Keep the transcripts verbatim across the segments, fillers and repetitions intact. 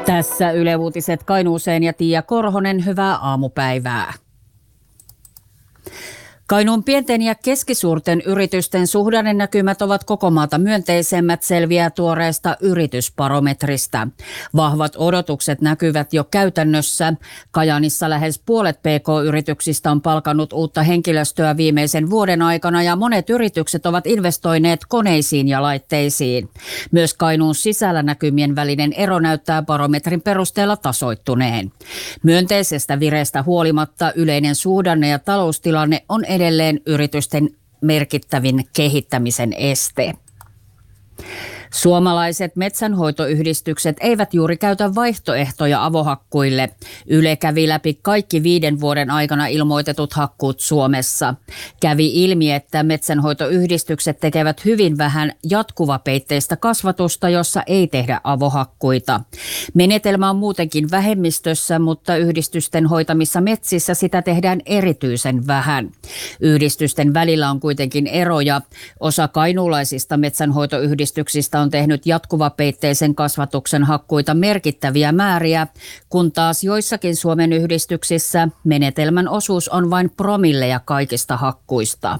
Tässä Yle Uutiset Kainuuseen ja Tiia Korhonen, hyvää aamupäivää. Kainuun pienten ja keskisuurten yritysten suhdannenäkymät ovat koko maata myönteisemmät, selviää tuoreesta yritysbarometrista. Vahvat odotukset näkyvät jo käytännössä. Kajaanissa lähes puolet P K-yrityksistä on palkannut uutta henkilöstöä viimeisen vuoden aikana ja monet yritykset ovat investoineet koneisiin ja laitteisiin. Myös Kainuun sisällä näkymien välinen ero näyttää barometrin perusteella tasoittuneen. Myönteisestä vireestä huolimatta yleinen suhdanne ja taloustilanne on edelleen yritysten merkittävin kehittämisen este. Suomalaiset metsänhoitoyhdistykset eivät juuri käytä vaihtoehtoja avohakkuille. Yle kävi läpi kaikki viiden vuoden aikana ilmoitetut hakkuut Suomessa. Kävi ilmi, että metsänhoitoyhdistykset tekevät hyvin vähän jatkuvapeitteistä kasvatusta, jossa ei tehdä avohakkuita. Menetelmä on muutenkin vähemmistössä, mutta yhdistysten hoitamissa metsissä sitä tehdään erityisen vähän. Yhdistysten välillä on kuitenkin eroja. Osa kainuulaisista metsänhoitoyhdistyksistä on tehnyt jatkuvapeitteisen kasvatuksen hakkuita merkittäviä määriä, kun taas joissakin Suomen yhdistyksissä menetelmän osuus on vain promilleja kaikista hakkuista.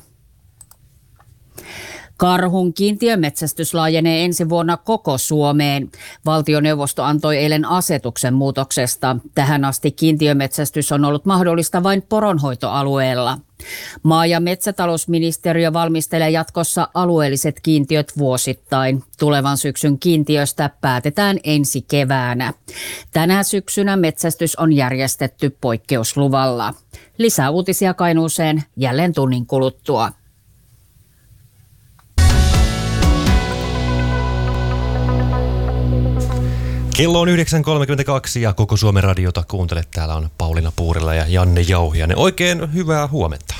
Karhun kiintiömetsästys laajenee ensi vuonna koko Suomeen. Valtioneuvosto antoi eilen asetuksen muutoksesta. Tähän asti kiintiömetsästys on ollut mahdollista vain poronhoitoalueella. Maa- ja metsätalousministeriö valmistelee jatkossa alueelliset kiintiöt vuosittain. Tulevan syksyn kiintiöstä päätetään ensi keväänä. Tänä syksynä metsästys on järjestetty poikkeusluvalla. Lisää uutisia Kainuuseen jälleen tunnin kuluttua. Kello on yhdeksän kolmekymmentäkaksi ja koko Suomen radiota kuuntelet. Täällä on Pauliina Puurila ja Janne Jauhiainen. Oikein hyvää huomenta.